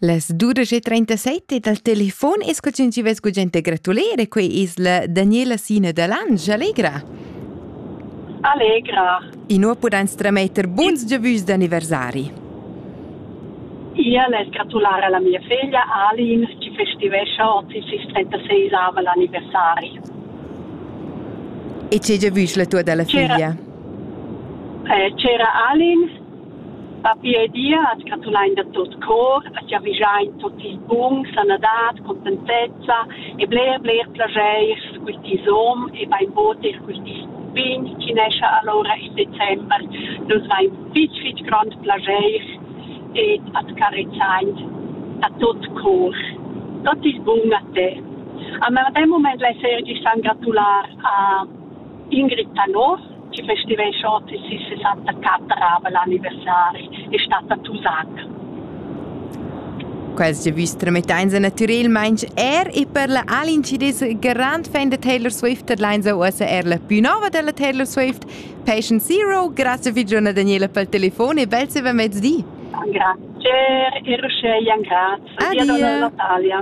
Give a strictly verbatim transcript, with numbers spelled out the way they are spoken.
Les dodici e trentasette dal telefon es che ci ves gente gratulare, qui es la Daniela Sina de Lange, allegra. Allegra. I nu podans trametter buons giavus d'anniversari. Io les gratulare alla mia figlia Alin, che festivescia oggi il trentasei l'anniversari. E c'è giavus la tua della C'era, figlia? Eh, c'era Alin, papi ed io, a gratulare da tot cor, a ci avvisain tutti i buon, sanadat, contentezza, e bler bler plager, questi som, e vai in bote, questi spin, che nesce allora in dicember, nos vai in fitch fitch grand plager, e a carezzain a tot cor. Tot is buon a te. A me in moment lei sergi san gratular a Ingrid Tanor, che festivescia oggi il sessantaquattro l'anniversario, è stata Tusac. Quels giavus tramettains naturel meins er e per la Alin ci des garant fan de Taylor Swift der lines a usa er la più nova della Taylor Swift, Patient Zero. Grazie fi giorna Daniela pel telefon e bel se va mezz di. Grazie, e Rochelle, grazie. Addio. Natalia.